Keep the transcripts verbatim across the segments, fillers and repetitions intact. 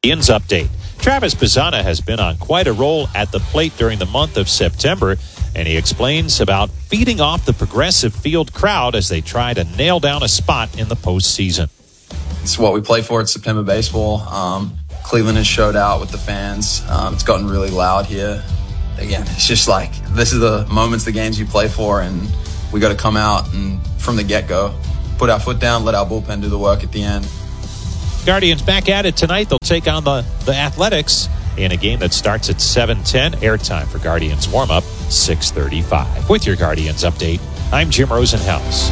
Ian's update. Travis Pisana has been on quite a roll at the plate during the month of September, and he explains about feeding off the Progressive Field crowd as they try to nail down a spot in the postseason. It's what we play for. It's September baseball. Um, Cleveland has showed out with the fans. Um, it's gotten really loud here. Again, it's just like, this is the moments, the games you play for, and we got to come out and from the get-go, put our foot down, let our bullpen do the work at the end. Guardians back at it tonight. They'll take on the, the Athletics in a game that starts at seven ten. Airtime for Guardians warm-up, six thirty-five. With your Guardians update, I'm Jim Rosenhaus.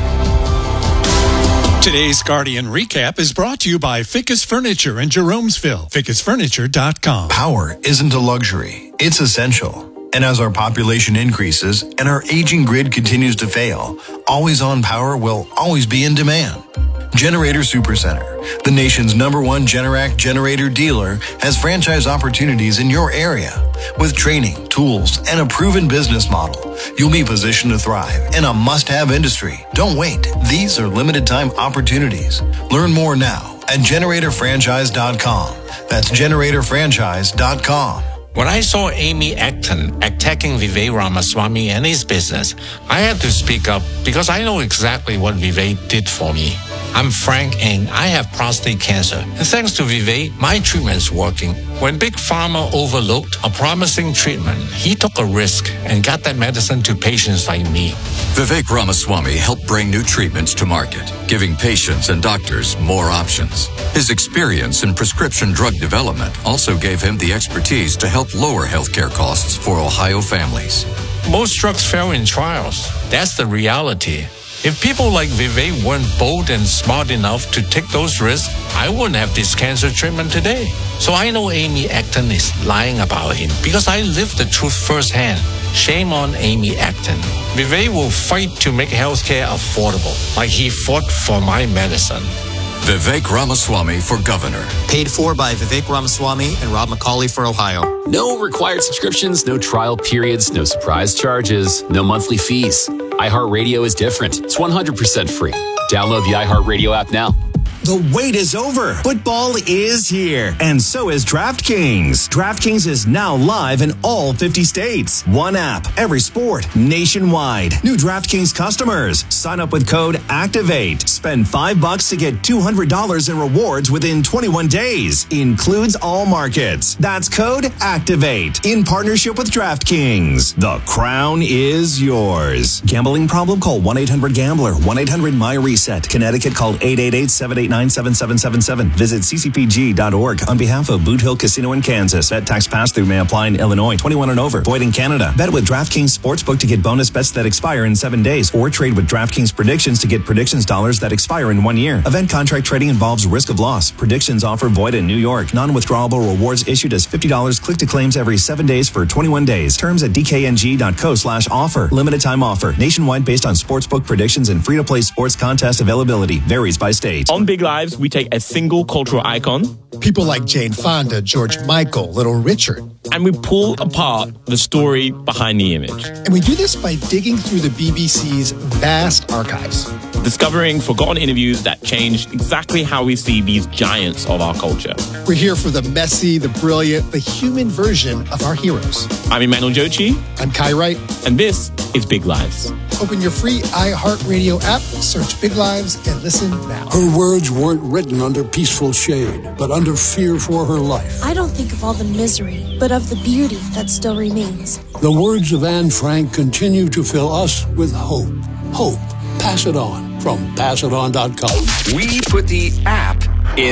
Today's Guardian Recap is brought to you by Ficus Furniture in Jeromesville. ficus furniture dot com. Power isn't a luxury. It's essential. And as our population increases and our aging grid continues to fail, always-on power will always be in demand. Generator Supercenter, the nation's number one Generac generator dealer, has franchise opportunities in your area. With training, tools, and a proven business model, you'll be positioned to thrive in a must-have industry. Don't wait. These are limited-time opportunities. Learn more now at generator franchise dot com. That's generator franchise dot com. When I saw Amy Acton attacking Vivek Ramaswamy and his business, I had to speak up because I know exactly what Vivek did for me. I'm Frank and I have prostate cancer. And thanks to Vivek, my treatment's working. When Big Pharma overlooked a promising treatment, he took a risk and got that medicine to patients like me. Vivek Ramaswamy helped bring new treatments to market, giving patients and doctors more options. His experience in prescription drug development also gave him the expertise to help lower healthcare costs for Ohio families. Most drugs fail in trials. That's the reality. If people like Vivek weren't bold and smart enough to take those risks, I wouldn't have this cancer treatment today. So I know Amy Acton is lying about him because I lived the truth firsthand. Shame on Amy Acton. Vivek will fight to make healthcare affordable, like he fought for my medicine. Vivek Ramaswamy for governor. Paid for by Vivek Ramaswamy and Rob McCauley for Ohio. No required subscriptions, no trial periods, no surprise charges, no monthly fees. iHeartRadio is different. It's one hundred percent free. Download the iHeartRadio app now. The wait is over. Football is here. And so is DraftKings. DraftKings is now live in all fifty states. One app, every sport, nationwide. New DraftKings customers. Sign up with code ACTIVATE. Spend five bucks to get two hundred dollars in rewards within twenty-one days. Includes all markets. That's code ACTIVATE. In partnership with DraftKings. The crown is yours. Gambling problem? Call one eight hundred gambler. one eight hundred my reset. Connecticut, call eight eight eight, seven eight nine, seven seven seven seven. Visit c c p g dot org on behalf of Boot Hill Casino in Kansas. Bet tax pass-through may apply in Illinois. twenty-one and over. Void in Canada. Bet with DraftKings Sportsbook to get bonus bets that expire in seven days. Or trade with DraftKings Predictions to get predictions dollars that expire in one year. Event contract trading involves risk of loss. Predictions offer void in New York. Non-withdrawable rewards issued as fifty dollars click to claims every seven days for twenty-one days. Terms at d k n g dot co slash offer. Limited time offer. Nationwide based on sportsbook predictions and free-to-play sports contest availability. Varies by state. On Big Lives, we take a single cultural icon, People like Jane Fonda, George Michael, Little Richard. and we pull apart the story behind the image, And we do this by digging through the B B C's vast archives. discovering forgotten interviews that changed exactly how we see these giants of our culture. We're here for the messy, the brilliant, the human version of our heroes. I'm Emmanuel Jochi, I'm Kai Wright. and this is Big Lives. Open your free iHeartRadio app, search Big Lives, and listen now. Her words weren't written under peaceful shade, but under fear for her life. I don't think of all the misery, but of the beauty that still remains. The words of Anne Frank continue to fill us with hope. Hope. Pass it on from pass it on dot com. We put the app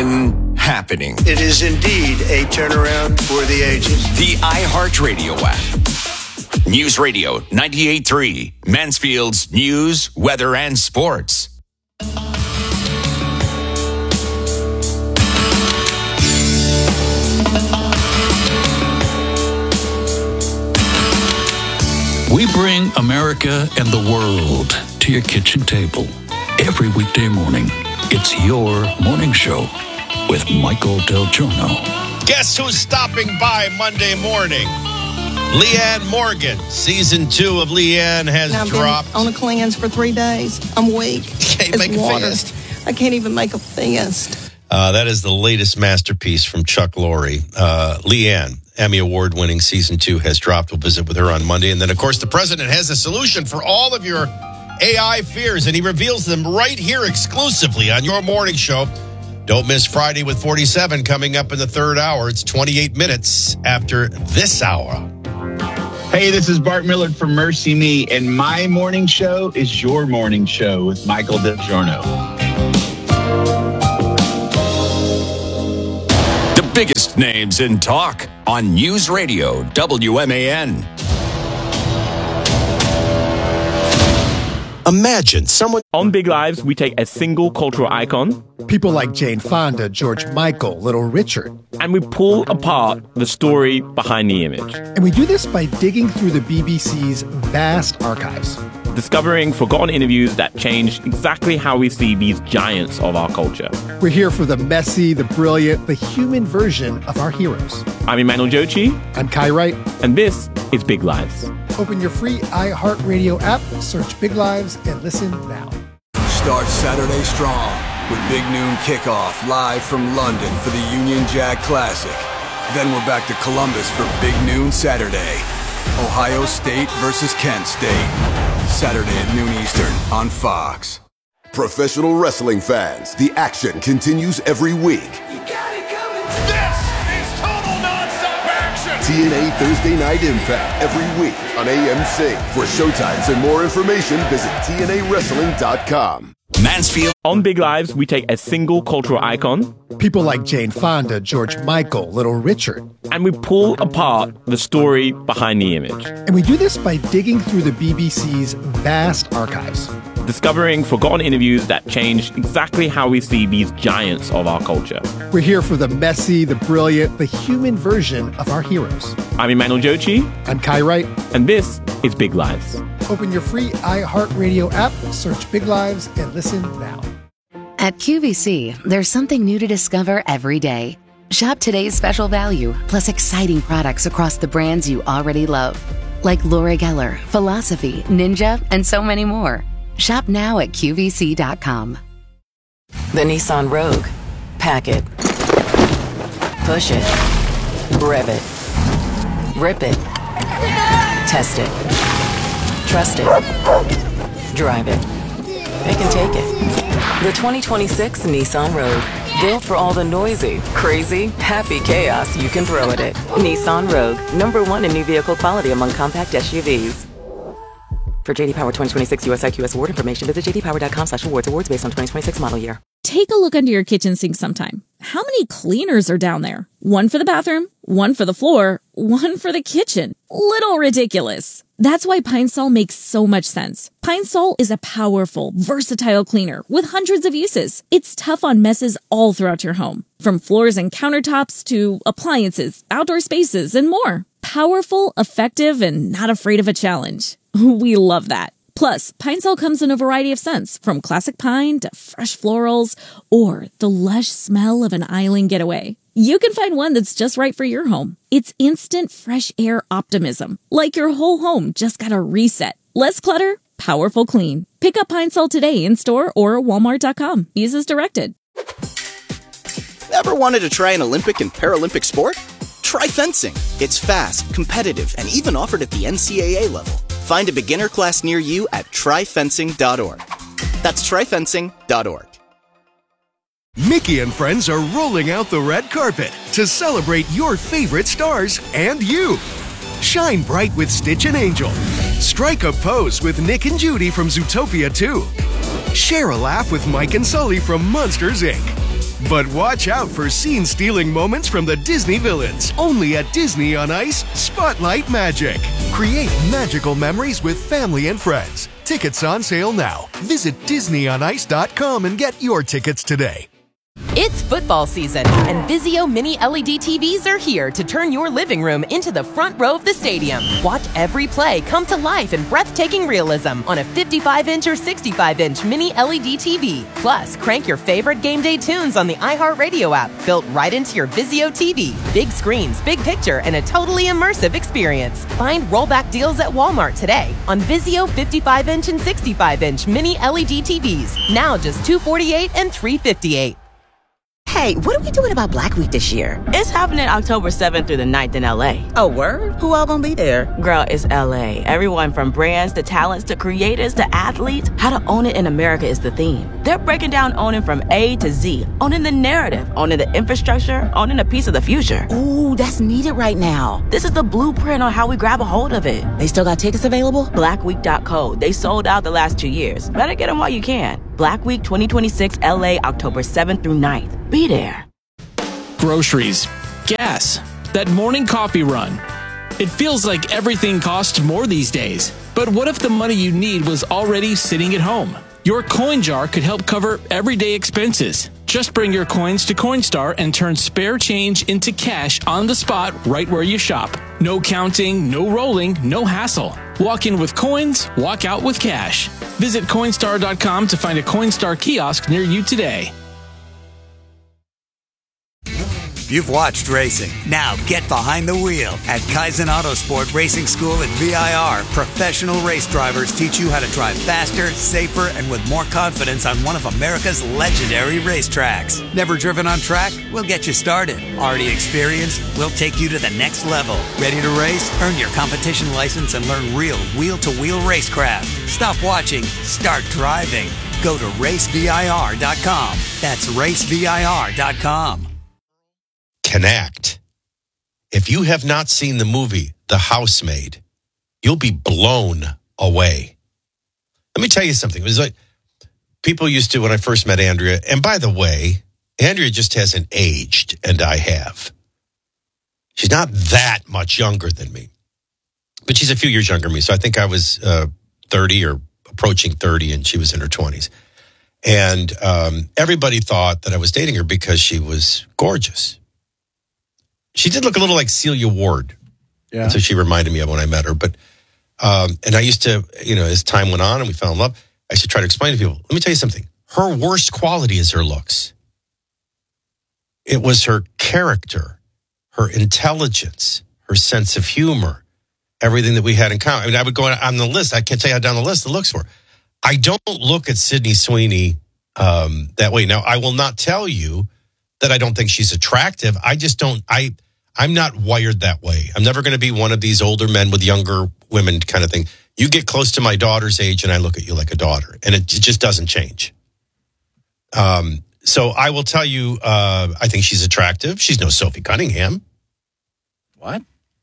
in happening. It is indeed a turnaround for the ages. The iHeartRadio app. News Radio ninety-eight point three. Mansfield's news, weather, and sports. We bring America and the world to your kitchen table every weekday morning. It's your morning show with Michael Del Giorno. Guess who's stopping by Monday morning? Leanne Morgan. Season two of Leanne has I've dropped. Been on a cleanse for three days. I'm weak. Can't as make a water. fist. I can't even make a fist. Uh, that is the latest masterpiece from Chuck Lorre. Uh, Leanne, Emmy Award-winning season two, has dropped. We'll visit with her on Monday. And then, of course, the president has a solution for all of your A I fears, and he reveals them right here exclusively on your morning show. Don't miss Friday with forty-seven coming up in the third hour. It's twenty-eight minutes after this hour. Hey, this is Bart Millard from Mercy Me, and my morning show is your morning show with Michael DelGiorno. The biggest names in talk on News Radio W M A N. Imagine someone... On Big Lives, we take a single cultural icon. People like Jane Fonda, George Michael, Little Richard. And we pull apart the story behind the image. And we do this by digging through the B B C's vast archives. Discovering forgotten interviews that change exactly how we see these giants of our culture. We're here for the messy, the brilliant, the human version of our heroes. I'm Emmanuel Jochi. I'm Kai Wright. And this is Big Lives. Open your free iHeartRadio app, search Big Lives, and listen now. Start Saturday strong with Big Noon Kickoff live from London for the Union Jack Classic. Then we're back to Columbus for Big Noon Saturday. Ohio State versus Kent State. Saturday at noon Eastern on Fox. Professional wrestling fans, the action continues every week. You got it coming. This is total nonstop action. T N A Thursday Night Impact every week on A M C. For showtimes and more information, visit T N A wrestling dot com. Mansfield. On Big Lives, we take a single cultural icon. People like Jane Fonda, George Michael, Little Richard. And we pull apart the story behind the image. And we do this by digging through the B B C's vast archives. Discovering forgotten interviews that change exactly how we see these giants of our culture. We're here for the messy, the brilliant, the human version of our heroes. I'm Emmanuel Jochi. I'm Kai Wright. And this is Big Lives. Open your free iHeartRadio app, search Big Lives, and listen now. At Q V C, there's something new to discover every day. Shop today's special value, plus exciting products across the brands you already love. Like Laura Geller, Philosophy, Ninja, and so many more. Shop now at Q V C dot com. The Nissan Rogue. Pack it. Push it. Rev it. Rip it. Test it. Trust it. Drive it. Pick and take it. The twenty twenty-six Nissan Rogue. Built for all the noisy, crazy, happy chaos you can throw at it. Nissan Rogue. Number one in new vehicle quality among compact S U Vs. For J D Power twenty twenty-six U S I Q S award information, visit j d power dot com slash awards. Awards based on twenty twenty-six model year. Take a look under your kitchen sink sometime. How many cleaners are down there? One for the bathroom, one for the floor, one for the kitchen. Little ridiculous. That's why Pine Sol makes so much sense. Pine Sol is a powerful, versatile cleaner with hundreds of uses. It's tough on messes all throughout your home, from floors and countertops to appliances, outdoor spaces, and more. Powerful, effective, and not afraid of a challenge. We love that. Plus, Pine Sol comes in a variety of scents, from classic pine to fresh florals, or the lush smell of an island getaway. You can find one that's just right for your home. It's instant fresh air optimism, like your whole home just got a reset. Less clutter, powerful clean. Pick up Pine Sol today in store or walmart dot com. Use as directed. Ever wanted to try an Olympic and Paralympic sport? Try fencing. It's fast, competitive, and even offered at the N C double A level. Find a beginner class near you at try fencing dot org. That's try fencing dot org. Mickey and friends are rolling out the red carpet to celebrate your favorite stars and you. Shine bright with Stitch and Angel. Strike a pose with Nick and Judy from Zootopia two. Share a laugh with Mike and Sully from Monsters, Incorporated. But watch out for scene-stealing moments from the Disney villains. Only at Disney on Ice, Spotlight Magic. Create magical memories with family and friends. Tickets on sale now. Visit disney on ice dot com and get your tickets today. It's football season, and Vizio Mini L E D T Vs are here to turn your living room into the front row of the stadium. Watch every play come to life in breathtaking realism on a fifty-five inch or sixty-five inch Mini L E D T V. Plus, crank your favorite game day tunes on the iHeartRadio app, built right into your Vizio T V. Big screens, big picture, and a totally immersive experience. Find rollback deals at Walmart today on Vizio fifty-five inch and sixty-five inch Mini L E D T Vs. Now just two hundred forty-eight dollars and three hundred fifty-eight dollars. Hey, what are we doing about Black Week this year? It's happening October seventh through the ninth in L A. Oh, word? Who all gonna be there? Girl, it's L A. Everyone from brands to talents to creators to athletes. How to own it in America is the theme. They're breaking down owning from A to Z. Owning the narrative, owning the infrastructure, owning a piece of the future. Ooh, that's needed right now. This is the blueprint on how we grab a hold of it. They still got tickets available? black week dot co. They sold out the last two years. Better get them while you can. Black Week twenty twenty-six L A, October seventh through ninth. Be there. Groceries, gas, that morning coffee run. It feels like everything costs more these days. But what if the money you need was already sitting at home? Your coin jar could help cover everyday expenses. Just bring your coins to Coinstar and turn spare change into cash on the spot right where you shop. No counting, no rolling, no hassle. Walk in with coins, walk out with cash. Visit Coinstar dot com to find a Coinstar kiosk near you today. You've watched racing. Now get behind the wheel. At Kaizen Autosport Racing School at V I R, professional race drivers teach you how to drive faster, safer, and with more confidence on one of America's legendary racetracks. Never driven on track? We'll get you started. Already experienced? We'll take you to the next level. Ready to race? Earn your competition license and learn real wheel-to-wheel racecraft. Stop watching. Start driving. Go to race V I R dot com. That's race V I R dot com. Connect. If you have not seen the movie The Housemaid, you'll be blown away. Let me tell you something. It was like people used to when I first met Andrea. And by the way, Andrea just hasn't aged, and I have. She's not that much younger than me, but she's a few years younger than me. So I think I was uh, thirty or approaching thirty, and she was in her twenties. And um, everybody thought that I was dating her because she was gorgeous. She did look a little like Celia Ward. Yeah. That's what she reminded me of when I met her. But, um, and I used to, you know, as time went on and we fell in love, I used to try to explain to people, let me tell you something. Her worst quality is her looks. It was her character, her intelligence, her sense of humor, everything that we had in common. I mean, I would go on the list. I can't tell you how down the list the looks were. I don't look at Sydney Sweeney um, that way. Now, I will not tell you that I don't think she's attractive. I just don't, I... I'm not wired that way. I'm never going to be one of these older men with younger women kind of thing. You get close to my daughter's age and I look at you like a daughter, and it just doesn't change. Um, so I will tell you, uh, I think she's attractive. She's no Sophie Cunningham. What?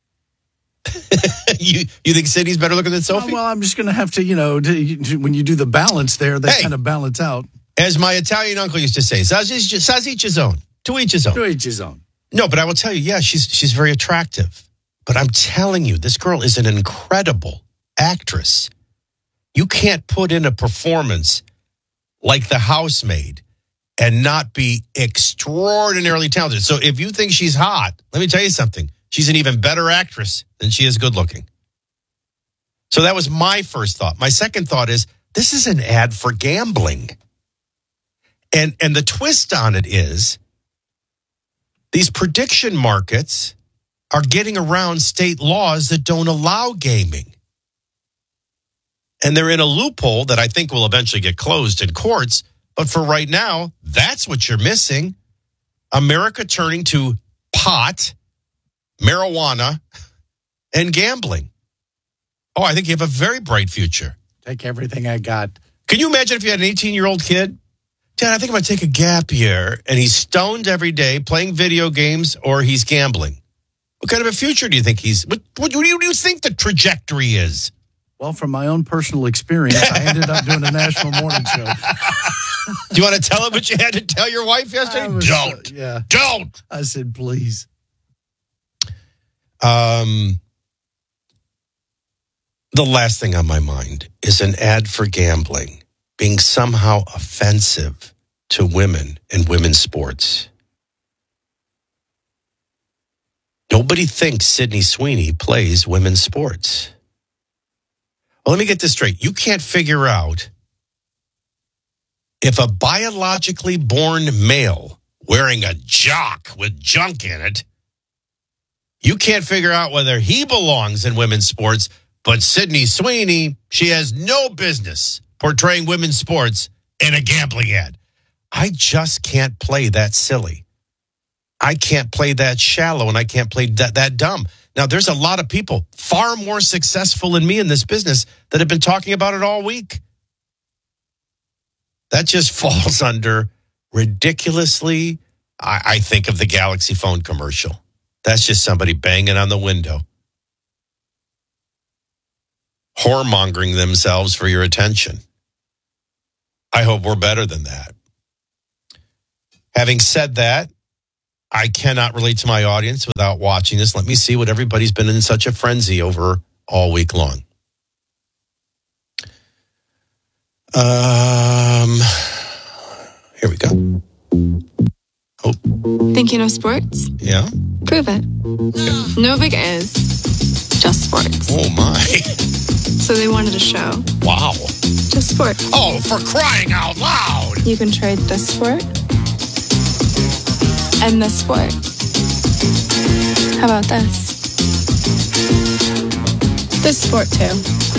you you think Sydney's better looking than Sophie? Oh, well, I'm just going to have to, you know, to, when you do the balance there, they hey, kind of balance out. As my Italian uncle used to say, "Saz each his own." To each his own. To each his own. No, but I will tell you, yeah, she's she's very attractive. But I'm telling you, this girl is an incredible actress. You can't put in a performance like The Housemaid and not be extraordinarily talented. So if you think she's hot, let me tell you something. She's an even better actress than she is good looking. So that was my first thought. My second thought is, this is an ad for gambling. And and the twist on it is, these prediction markets are getting around state laws that don't allow gaming. And they're in a loophole that I think will eventually get closed in courts. But for right now, that's what you're missing. America turning to pot, marijuana, and gambling. Oh, I think you have a very bright future. Take everything I got. Can you imagine if you had an eighteen-year-old kid? Dad, I think I'm going to take a gap year, and he's stoned every day playing video games or he's gambling. What kind of a future do you think he's, what, what, what, do, you, what do you think the trajectory is? Well, from my own personal experience, I ended up doing a national morning show. Do you want to tell him what you had to tell your wife yesterday? Was, Don't. Uh, yeah. Don't. I said, please. Um, the last thing on my mind is an ad for gambling being somehow offensive to women in women's sports. Nobody thinks Sydney Sweeney plays women's sports. Well, let me get this straight. You can't figure out if a biologically born male wearing a jock with junk in it, you can't figure out whether he belongs in women's sports, but Sydney Sweeney, she has no business portraying women's sports in a gambling ad. I just can't play that silly. I can't play that shallow, and I can't play that, that dumb. Now, there's a lot of people far more successful than me in this business that have been talking about it all week. That just falls under ridiculously, I, I think of the Galaxy phone commercial. That's just somebody banging on the window, whoremongering themselves for your attention. I hope we're better than that. Having said that, I cannot relate to my audience without watching this. Let me see what everybody's been in such a frenzy over all week long. Um, here we go. Oh. Thinking of sports? Yeah. Prove it. Yeah. Novik is just sports. Oh, my. So they wanted a show. Wow. Just sports. Oh, for crying out loud. You can trade this sport and this sport. How about this? This sport, too.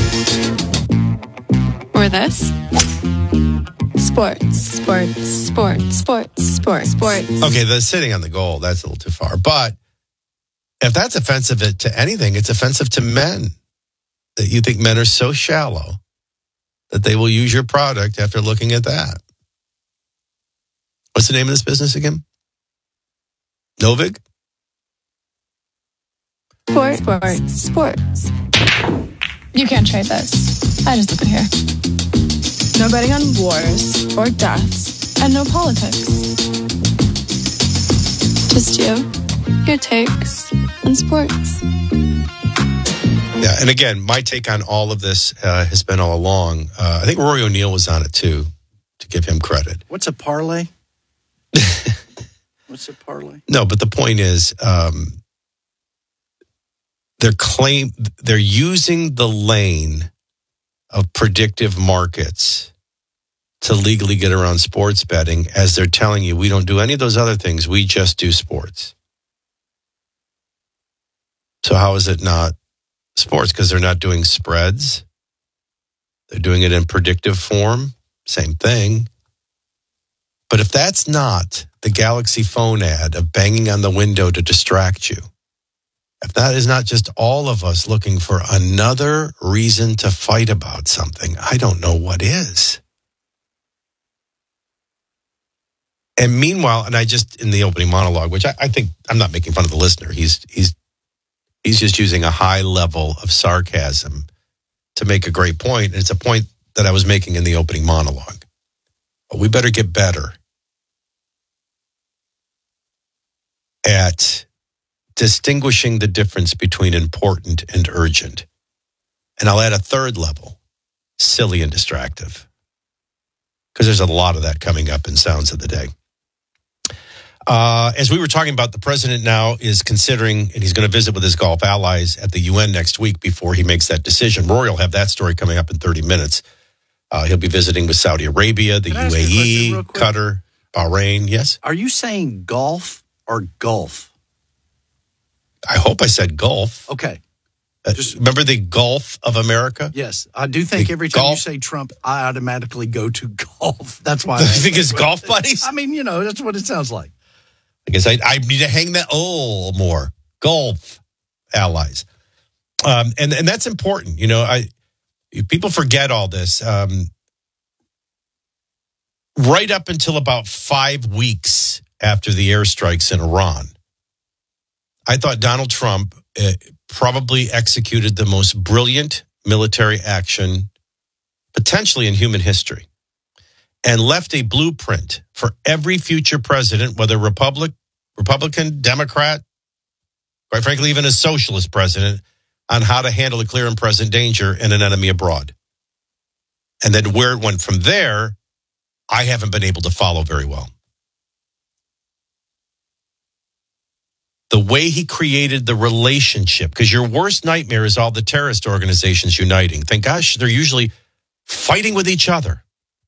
Or this? Sports, sports, sports, sports, sports, sports. Okay, the sitting on the goal, that's a little too far. But if that's offensive to anything, it's offensive to men. That you think men are so shallow that they will use your product after looking at that. What's the name of this business again? Novik? Sports, sports, sports. You can't trade this. I just look at here. No betting on wars or deaths, and no politics. Just you, your takes, and sports. Yeah, and again, my take on all of this uh, has been all along. Uh, I think Rory O'Neill was on it too, to give him credit. What's a parlay? What's a parlay? No, but the point is, um, they're claim they're using the lane of predictive markets to legally get around sports betting, as they're telling you we don't do any of those other things. We just do sports. So how is it not sports? Because they're not doing spreads. They're doing it in predictive form. Same thing. But if that's not the Galaxy phone ad of banging on the window to distract you, if that is not just all of us looking for another reason to fight about something, I don't know what is. And meanwhile, and I just, in the opening monologue, which I, I think, I'm not making fun of the listener. He's, he's, he's just using a high level of sarcasm to make a great point. And it's a point that I was making in the opening monologue. But we better get better at distinguishing the difference between important and urgent. And I'll add a third level, silly and distractive. Because there's a lot of that coming up in Sounds of the Day. Uh, as we were talking about, the president now is considering, and he's going to visit with his Gulf allies at the U N next week before he makes that decision. Rory will have that story coming up in thirty minutes. Uh, he'll be visiting with Saudi Arabia, the Can U A E, Qatar, Bahrain. Yes? Are you saying golf or Gulf? I hope I said Gulf. Okay. Uh, remember the Gulf of America? Yes. I do think the every time golf? you say Trump, I automatically go to golf. That's why. You I think it's golf buddies? I mean, you know, that's what it sounds like. I guess I, I need to hang that oh more. Gulf allies. Um, and, and that's important. You know, I people forget all this. Um, right up until about five weeks after the airstrikes in Iran, I thought Donald Trump uh, probably executed the most brilliant military action potentially in human history, and left a blueprint for every future president, whether Republic, Republican, Democrat, quite frankly, even a socialist president, on how to handle a clear and present danger and an enemy abroad. And then where it went from there, I haven't been able to follow very well. The way he created the relationship, because your worst nightmare is all the terrorist organizations uniting. Thank gosh, they're usually fighting with each other.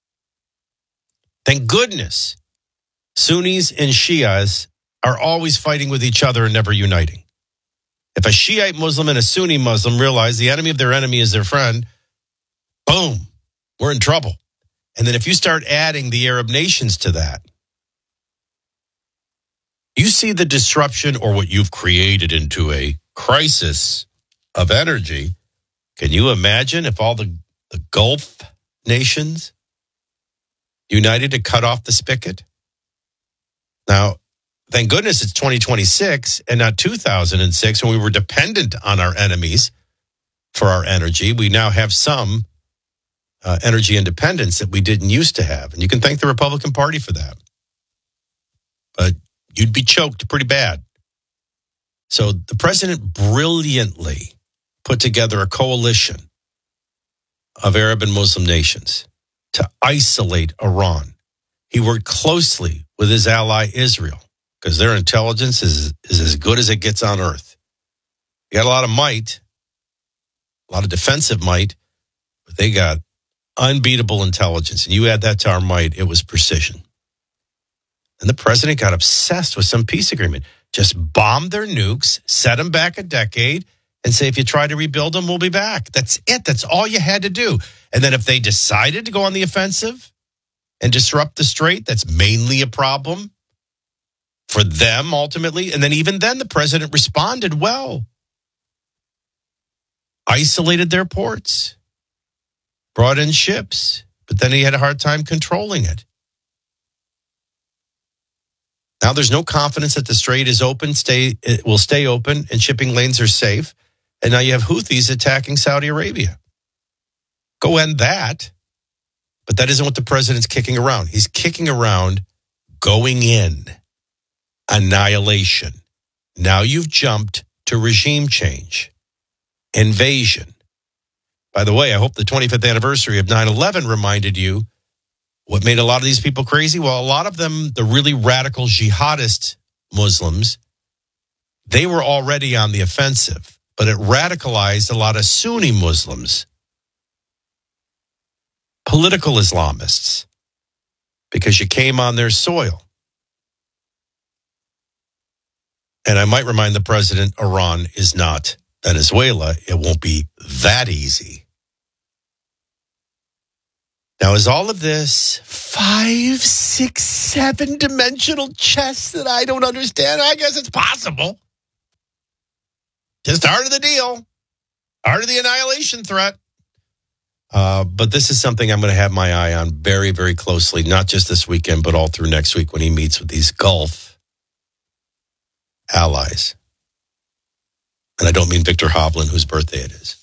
Thank goodness Sunnis and Shias are always fighting with each other and never uniting. If a Shiite Muslim and a Sunni Muslim realize the enemy of their enemy is their friend, boom, we're in trouble. And then if you start adding the Arab nations to that, you see the disruption or what you've created into a crisis of energy. Can you imagine if all the, the Gulf nations united to cut off the spigot? Now, thank goodness it's twenty twenty-six and not two thousand six when we were dependent on our enemies for our energy. We now have some uh, energy independence that we didn't used to have. And you can thank the Republican Party for that. But you'd be choked pretty bad. So the president brilliantly put together a coalition of Arab and Muslim nations to isolate Iran. He worked closely with his ally Israel because their intelligence is, is as good as it gets on earth. You got a lot of might, a lot of defensive might, but they got unbeatable intelligence. And you add that to our might, it was precision. And the president got obsessed with some peace agreement. Just bomb their nukes, set them back a decade, and say, if you try to rebuild them, we'll be back. That's it. That's all you had to do. And then if they decided to go on the offensive and disrupt the strait, that's mainly a problem for them ultimately. And then even then, the president responded well. Isolated their ports, brought in ships, but then he had a hard time controlling it. Now there's no confidence that the strait is open, stay it will stay open, and shipping lanes are safe. And now you have Houthis attacking Saudi Arabia. Go end that. But that isn't what the president's kicking around. He's kicking around going in, annihilation. Now you've jumped to regime change, invasion. By the way, I hope the twenty-fifth anniversary of nine eleven reminded you what made a lot of these people crazy. Well, a lot of them, the really radical jihadist Muslims, they were already on the offensive, but it radicalized a lot of Sunni Muslims, political Islamists, because you came on their soil. And I might remind the president, Iran is not Venezuela. It won't be that easy. Now, is all of this five, six, seven dimensional chess that I don't understand? I guess it's possible. Just part of the deal. Part of the annihilation threat. Uh, but this is something I'm going to have my eye on very, very closely, not just this weekend, but all through next week when he meets with these Gulf allies. And I don't mean Victor Hovland, whose birthday it is.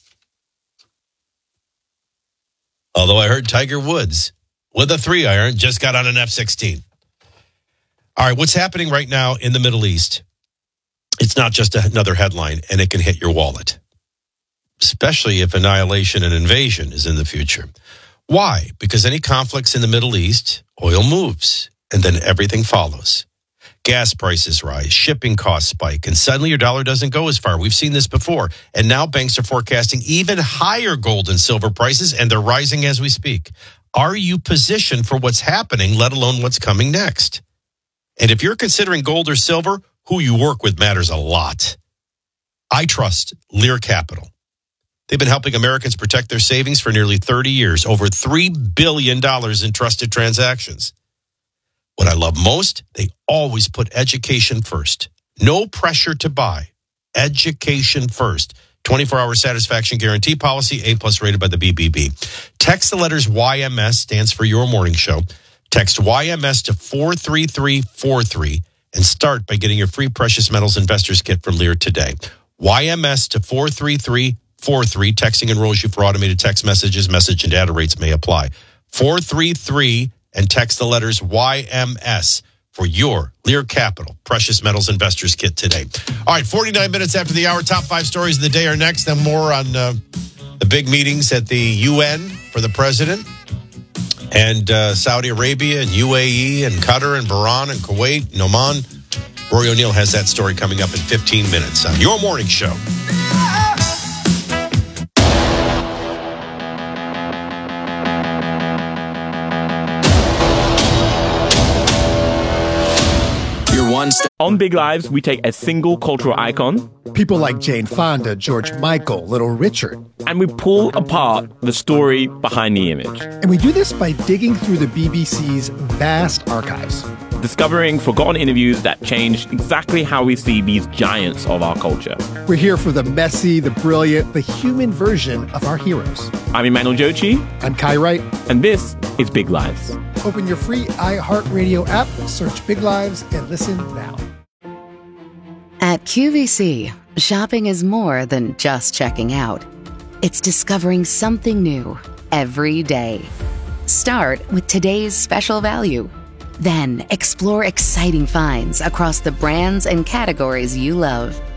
Although I heard Tiger Woods with a three iron just got on an F sixteen. All right, what's happening right now in the Middle East? It's not just another headline, and it can hit your wallet, especially if annihilation and invasion is in the future. Why? Because any conflicts in the Middle East, oil moves, and then everything follows. Gas prices rise, shipping costs spike, and suddenly your dollar doesn't go as far. We've seen this before. And now banks are forecasting even higher gold and silver prices, and they're rising as we speak. Are you positioned for what's happening, let alone what's coming next? And if you're considering gold or silver, who you work with matters a lot. I trust Lear Capital. They've been helping Americans protect their savings for nearly thirty years, over three billion dollars in trusted transactions. What I love most, they always put education first. No pressure to buy. Education first. twenty-four hour satisfaction guarantee policy, A plus rated by the B B B. Text the letters Y M S, stands for Your Morning Show. Text Y M S to four three three four three and start by getting your free Precious Metals Investors Kit from Lear today. Y M S to four three three four three. Texting enrolls you for automated text messages. Message and data rates may apply. four three three and text the letters Y M S for your Lear Capital Precious Metals Investors Kit today. All right, forty-nine minutes after the hour, top five stories of the day are next. Then more on uh, the big meetings at the U N for the president and uh, Saudi Arabia and U A E and Qatar and Bahrain and Kuwait and Oman. Rory O'Neill has that story coming up in fifteen minutes on Your Morning Show. one step. On Big Lives, we take a single cultural icon. People like Jane Fonda, George Michael, Little Richard. And we pull apart the story behind the image. And we do this by digging through the B B C's vast archives. Discovering forgotten interviews that change exactly how we see these giants of our culture. We're here for the messy, the brilliant, the human version of our heroes. I'm Emmanuel Jochi. I'm Kai Wright. And this is Big Lives. Open your free iHeartRadio app, search Big Lives, and listen now. At Q V C, shopping is more than just checking out. It's discovering something new every day. Start with today's special value. Then explore exciting finds across the brands and categories you love.